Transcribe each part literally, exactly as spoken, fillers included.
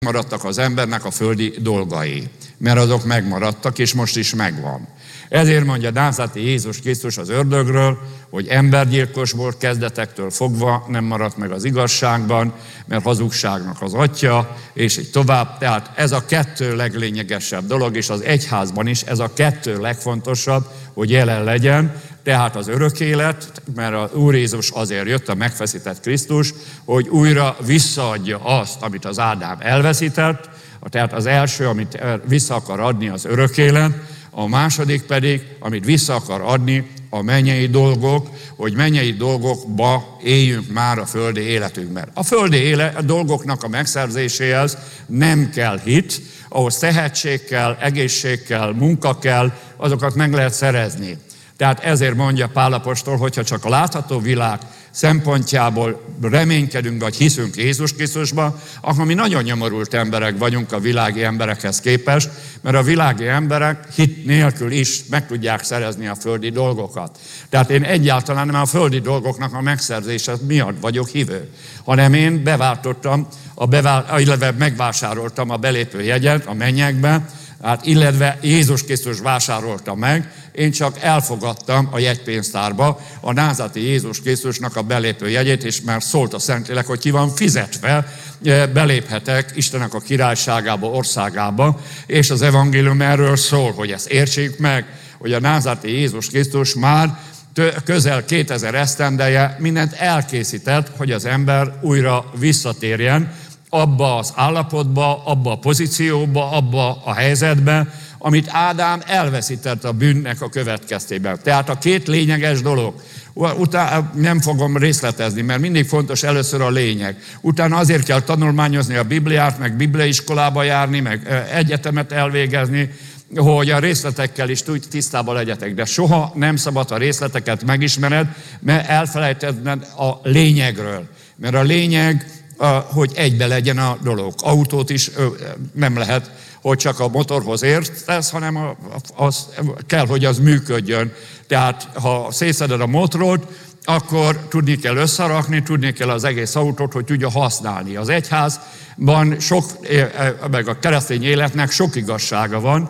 maradtak az embernek a földi dolgai, mert azok megmaradtak, és most is megvan. Ezért mondja názáreti Jézus Krisztus az ördögről, hogy embergyilkos volt kezdetektől fogva, nem maradt meg az igazságban, mert hazugságnak az atya, és így tovább. Tehát ez a kettő leglényegesebb dolog, és az egyházban is ez a kettő legfontosabb, hogy jelen legyen. Tehát az örök élet, mert az Úr Jézus azért jött, a megfeszített Krisztus, hogy újra visszaadja azt, amit az Ádám elveszített. Tehát az első, amit vissza akar adni, az örök élet, a második pedig, amit vissza akar adni, a mennyei dolgok, hogy mennyei dolgokba éljünk már a földi életünkben. A földi élet, a dolgoknak a megszerzéséhez nem kell hit, ahhoz tehetség kell, egészség kell, munka kell, azokat meg lehet szerezni. Tehát ezért mondja Pál apostol, hogyha csak a látható világ szempontjából reménykedünk, vagy hiszünk Jézus Krisztusba, akkor mi nagyon nyomorult emberek vagyunk a világi emberekhez képest, mert a világi emberek hit nélkül is meg tudják szerezni a földi dolgokat. Tehát én egyáltalán nem a földi dolgoknak a megszerzése miatt vagyok hívő, hanem én beváltottam, a bevál, illetve megvásároltam a belépőjegyet a mennyekbe, hát illetve Jézus Krisztus vásárolta meg, én csak elfogadtam a jegypénztárba a názáreti Jézus Krisztusnak a belépő jegyét, és már szólt a Szentlélek, hogy ki van fizetve, beléphetek Istennek a királyságába, országába, és az evangélium erről szól, hogy ezt értsék meg, hogy a názáreti Jézus Krisztus már közel kétezer esztendeje mindent elkészített, hogy az ember újra visszatérjen abba az állapotba, abba a pozícióba, abba a helyzetbe, amit Ádám elveszített a bűnnek a következtében. Tehát a két lényeges dolog. Utána nem fogom részletezni, mert mindig fontos először a lényeg. Utána azért kell tanulmányozni a Bibliát, meg bibliaiskolába járni, meg egyetemet elvégezni, hogy a részletekkel is tisztában legyetek. De soha nem szabad a részleteket megismered, mert elfelejtedned a lényegről. Mert a lényeg, hogy egybe legyen a dolog. Autót is nem lehet, hogy csak a motorhoz értesz, hanem az kell, hogy az működjön. Tehát ha szétszeded a motorot, akkor tudni kell összerakni, tudni kell az egész autót, hogy tudja használni. Az egyházban sok, meg a keresztény életnek sok igazsága van,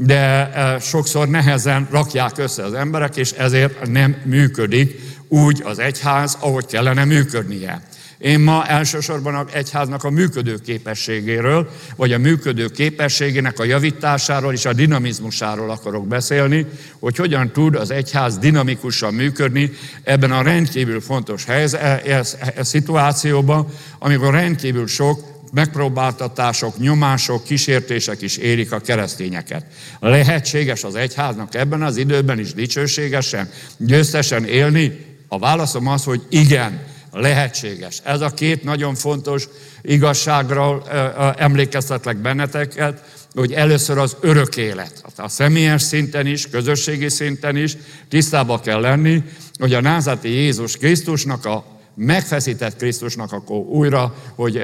de sokszor nehezen rakják össze az emberek, és ezért nem működik úgy az egyház, ahogy kellene működnie. Én ma elsősorban az egyháznak a működő képességéről, vagy a működő képességének a javításáról és a dinamizmusáról akarok beszélni, hogy hogyan tud az egyház dinamikusan működni ebben a rendkívül fontos helyzet, e, e, e, szituációban, amikor rendkívül sok megpróbáltatások, nyomások, kísértések is érik a keresztényeket. Lehetséges az egyháznak ebben az időben is dicsőségesen, győztesen élni? A válaszom az, hogy igen. Lehetséges. Ez a két nagyon fontos igazságról emlékeztetlek benneteket, hogy először az örök élet. A személyes szinten is, közösségi szinten is tisztában kell lenni, hogy a názáreti Jézus Krisztusnak, a megfeszített Krisztusnak akkor újra, hogy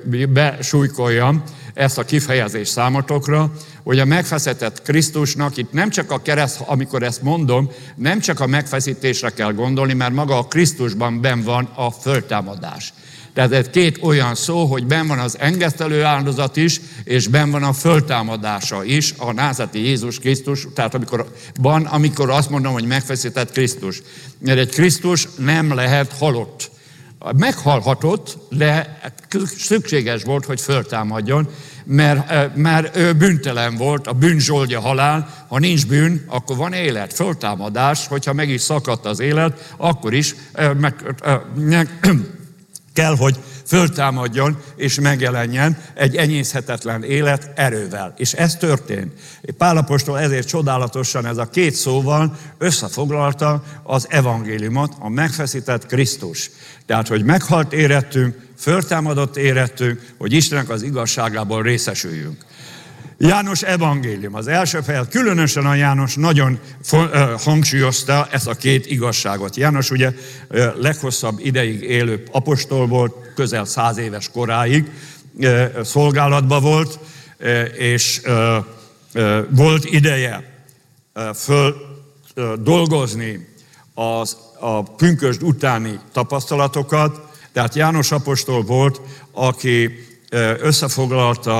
besújkoljam ezt a kifejezést számotokra, hogy a megfeszített Krisztusnak itt nem csak a kereszt, amikor ezt mondom, nem csak a megfeszítésre kell gondolni, mert maga a Krisztusban benn van a föltámadás. Tehát ez két olyan szó, hogy benn van az engesztelő áldozat is, és benn van a föltámadása is, a názáreti Jézus Krisztus, tehát amikor, van, amikor azt mondom, hogy megfeszített Krisztus. Mert egy Krisztus nem lehet halott. Meghalhatott, de szükséges volt, hogy föltámadjon, mert, mert ő bűntelen volt, a bűn zsoldja halál, ha nincs bűn, akkor van élet, föltámadás, hogyha meg is szakadt az élet, akkor is meg, meg, kell, hogy föltámadjon és megjelenjen egy enyészhetetlen élet erővel. És ez történt. Pál apostol ezért csodálatosan ez a két szóval összefoglalta az evangéliumot, a megfeszített Krisztus. Tehát, hogy meghalt érettünk, föltámadott érettünk, hogy Istennek az igazságából részesüljünk. János evangélium, az első fejezet, különösen a János nagyon hangsúlyozta ezt a két igazságot. János ugye leghosszabb ideig élő apostol volt, közel száz éves koráig szolgálatban volt, és volt ideje föl dolgozni az, a pünkösd utáni tapasztalatokat, tehát János apostol volt, aki összefoglalta